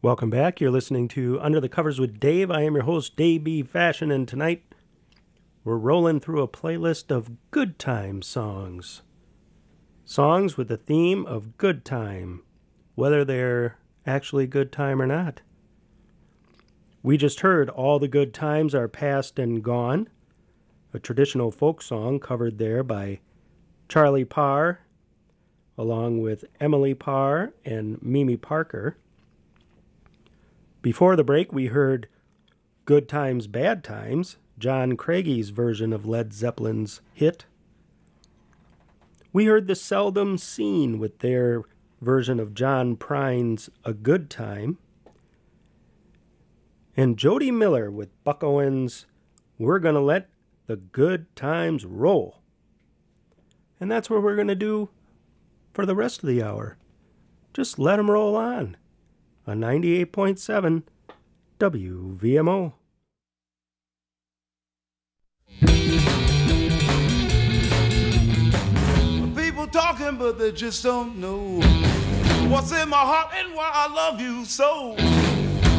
Welcome back. You're listening to Under the Covers with Dave. I am your host, Dave B. Fashion, and tonight we're rolling through a playlist of good time songs. Songs with the theme of good time, whether they're actually good time or not. We just heard All the Good Times Are Past and Gone, a traditional folk song covered there by Charlie Parr, along with Emily Parr and Mimi Parker. Before the break, we heard Good Times, Bad Times, John Craigie's version of Led Zeppelin's hit. We heard The Seldom Seen with their version of John Prine's A Good Time. And Jody Miller with Buck Owens' We're Gonna Let the Good Times Roll. And that's what we're going to do for the rest of the hour. Just let them roll on 98.7 WVMO. People talking, but they just don't know what's in my heart and why I love you so.